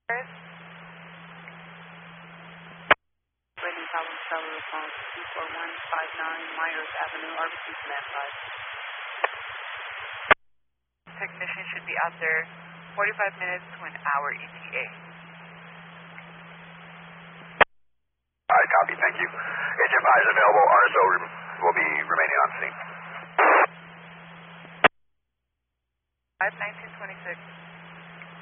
Rating Tower Tower response 24159 Myers Avenue, RBC Command 5. Technician should be out there 45 minutes to an hour ETA. Alright, copy, thank you. HFI is available, RSO will be remaining on scene. 51926.